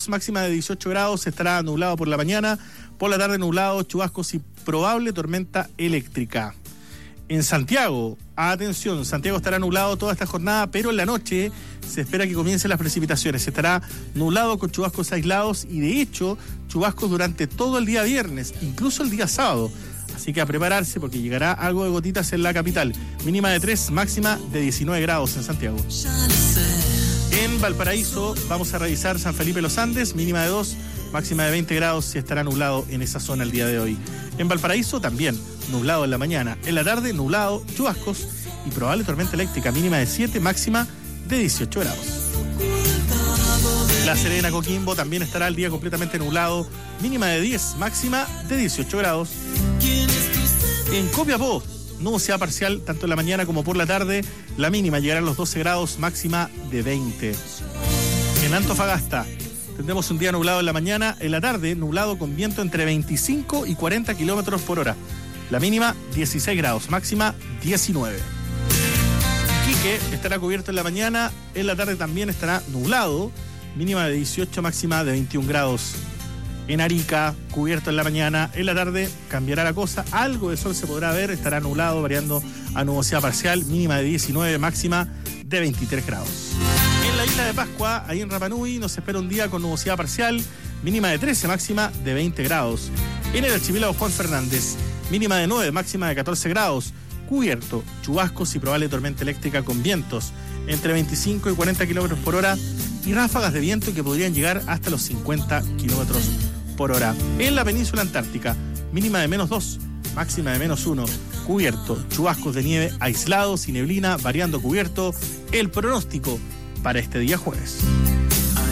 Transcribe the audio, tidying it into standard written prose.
Lagos, máxima de 18 grados, estará nublado por la mañana, por la tarde nublado, chubascos y probable tormenta eléctrica. En Santiago, atención, Santiago estará nublado toda esta jornada, pero en la noche se espera que comiencen las precipitaciones. Estará nublado con chubascos aislados y de hecho chubascos durante todo el día viernes, incluso el día sábado. Así que a prepararse porque llegará algo de gotitas en la capital. Mínima de 3, máxima de 19 grados en Santiago. En Valparaíso vamos a revisar San Felipe Los Andes, mínima de 2, máxima de 20 grados y estará nublado en esa zona el día de hoy. En Valparaíso también nublado en la mañana, en la tarde nublado, chubascos y probable tormenta eléctrica, mínima de 7, máxima de 18 grados. La Serena, Coquimbo también estará el día completamente nublado, mínima de 10, máxima de 18 grados. En Copiapó, nubosidad parcial tanto en la mañana como por la tarde, la mínima llegará a los 12 grados, máxima de 20. En Antofagasta tendremos un día nublado en la mañana, en la tarde nublado con viento entre 25 y 40 kilómetros por hora. La mínima 16 grados, máxima 19. Iquique estará cubierto en la mañana, en la tarde también estará nublado, mínima de 18, máxima de 21 grados. En Arica, cubierto en la mañana, en la tarde cambiará la cosa, algo de sol se podrá ver, estará nublado, variando a nubosidad parcial, mínima de 19, máxima de 23 grados. En la isla de Pascua, ahí en Rapa Nui, nos espera un día con nubosidad parcial, mínima de 13, máxima de 20 grados. En el archipiélago Juan Fernández, mínima de 9, máxima de 14 grados, cubierto, chubascos y probable tormenta eléctrica con vientos entre 25 y 40 kilómetros por hora y ráfagas de viento que podrían llegar hasta los 50 kilómetros por hora. En la península antártica, mínima de menos 2, máxima de menos 1, cubierto, chubascos de nieve aislados y neblina variando cubierto, el pronóstico para este día jueves.